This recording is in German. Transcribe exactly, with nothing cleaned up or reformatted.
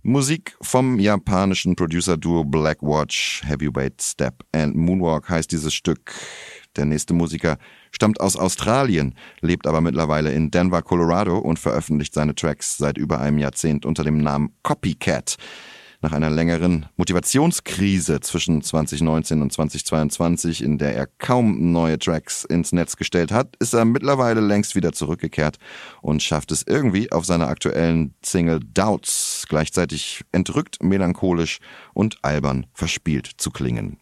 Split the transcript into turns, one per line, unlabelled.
Musik vom japanischen Producer-Duo Blackwatch, Heavyweight Step and Moonwalk heißt dieses Stück. Der nächste Musiker stammt aus Australien, lebt aber mittlerweile in Denver, Colorado und veröffentlicht seine Tracks seit über einem Jahrzehnt unter dem Namen Copycat. Nach einer längeren Motivationskrise zwischen zwanzig neunzehn und zwanzig zweiundzwanzig, in der er kaum neue Tracks ins Netz gestellt hat, ist er mittlerweile längst wieder zurückgekehrt und schafft es irgendwie auf seiner aktuellen Single Doubts gleichzeitig entrückt, melancholisch und albern verspielt zu klingen.